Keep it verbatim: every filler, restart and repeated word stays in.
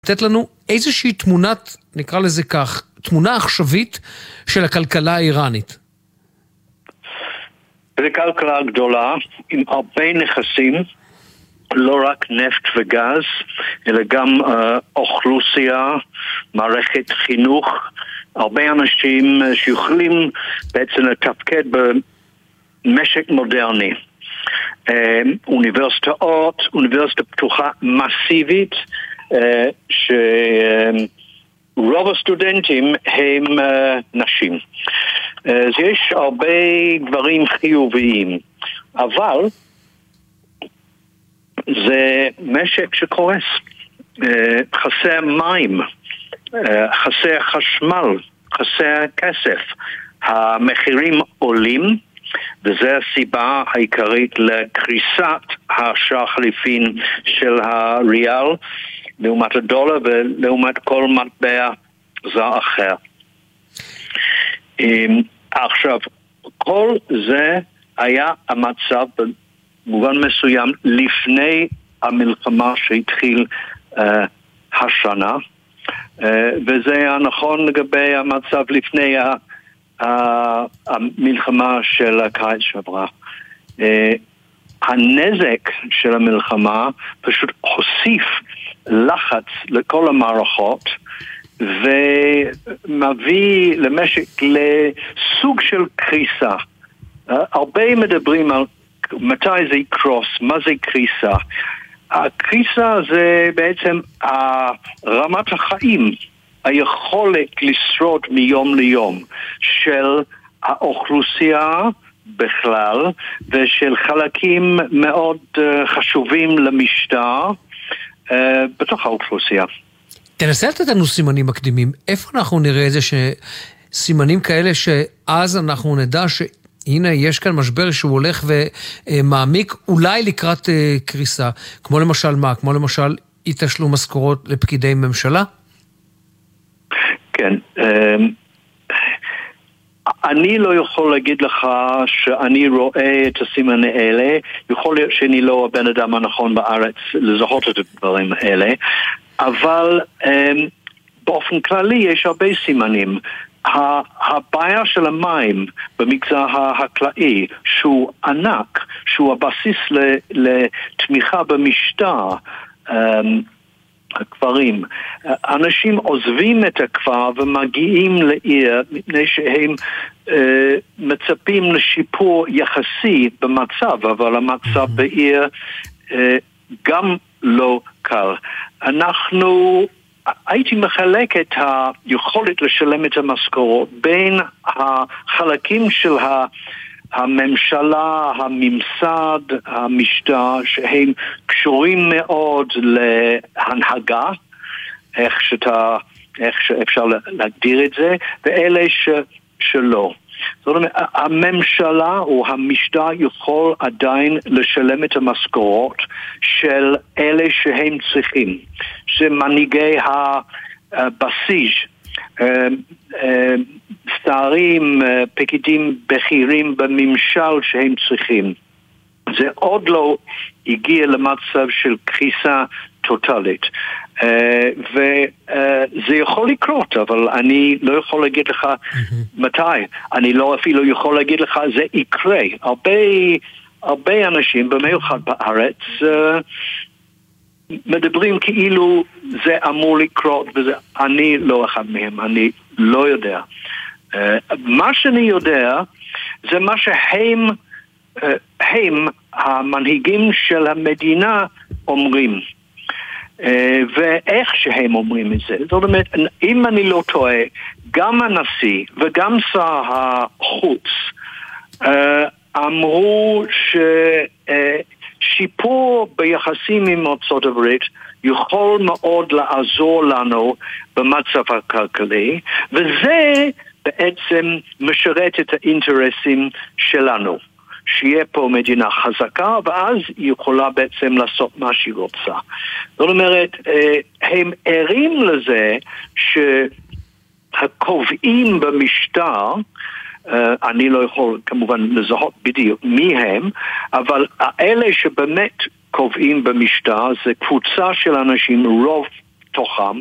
לתת לנו איזושהי תמונת, נקרא לזה כך, תמונה עכשווית של הכלכלה האיראנית. זו כלכלה גדולה עם הרבה נכסים, לא רק נפט וגז, אלא גם uh, אוכלוסייה, מערכת חינוך, הרבה אנשים uh, שיכולים בעצם לתפקד במשק מודרני. Uh, אוניברסיטאות, אוניברסיטה פתוחה מסיבית, uh, שרוב uh, הסטודנטים הם uh, נשים. Uh, אז יש הרבה דברים חיוביים, אבל זה משק שקורס, חסר מים, חסר חשמל, חסר כסף, המחירים עולים, וזו הסיבה העיקרית לקריסת השער חליפין של הריאל לעומת הדולר ולעומת כל מטבע זר אחר. עכשיו, כל זה היה המצב במובן מסוים לפני המלחמה שהתחיל uh, השנה, uh, וזה היה נכון לגבי המצב לפני ה, ה, המלחמה של הקיץ שעברה. Uh, הנזק של המלחמה פשוט הוסיף לחץ לכל המערכות, ומביא למשק לסוג של קריסה. Uh, הרבה מדברים על מתי זה יקרוס, מה זה קריסה. הקריסה זה בעצם רמת החיים, היכולת לשרוד מיום ליום של האוכלוסייה בכלל, ושל חלקים מאוד חשובים למשטר uh, בתוך האוכלוסייה. תנסה לתת לנו סימנים מקדימים. איפה אנחנו נראה איזה סימנים כאלה שאז אנחנו נדע ש... הנה, יש כאן משבר שהוא הולך ומעמיק, אולי לקראת קריסה, כמו למשל מה? כמו למשל אי תשלום משכורות לפקידי ממשלה? כן. אני לא יכול להגיד לך שאני רואה את הסימנים האלה, יכול להיות שאני לא הבן אדם הנכון בארץ לזהות את הדברים האלה, אבל באופן כללי יש הרבה סימנים. הבעיה של המים במגזר החקלאי שהוא ענק, שהוא הבסיס לתמיכה במשטר הכפרים, אנשים עוזבים את הכפר ומגיעים לעיר מפני שהם מצפים לשיפור יחסי במצב, אבל המצב בעיר גם לא קל. אנחנו הייתי מחלק את היכולת לשלם את המשכורות בין החלקים של הממשלה, הממסד, המשטר, שהם קשורים מאוד להנהגה, איך שאתה, איך שאפשר להגדיר את זה, ואלה ש, שלא. זאת אומרת, הממשלה או המשטר יכול עדיין לשלם את המשכורות של אלה שהם צריכים, שמנהיגי הבסיס, שרים, פקידים בכירים בממשל שהם צריכים. זה עוד לא הגיע למצב של קריסה טוטלית. Uh, וזה uh, יכול לקרות, אבל אני לא יכול להגיד לך mm-hmm. מתי. אני לא אפילו יכול להגיד לך זה יקרה. הרבה, הרבה אנשים, במיוחד בארץ, uh, מדברים כאילו זה אמור לקרות, ואני לא אחד מהם, אני לא יודע. Uh, מה שאני יודע, זה מה שהם, uh, הם, המנהיגים של המדינה אומרים. ואיך שהם אומרים את זה. זאת אומרת, אם אני לא טועה, גם הנשיא וגם שר החוץ אמרו ששיפור ביחסים עם ארצות הברית יכול מאוד לעזור לנו במצב הכלכלי, וזה בעצם משרת את האינטרסים שלנו. שיהיה פה מדינה חזקה, ואז היא יכולה בעצם לעשות מה שהיא רוצה. זאת אומרת, הם ערים לזה שהקובעים במשטר, אני לא יכול כמובן לזהות בדיוק מי הם, אבל האלה שבאמת קובעים במשטר זה קבוצה של אנשים, רוב מתוכם,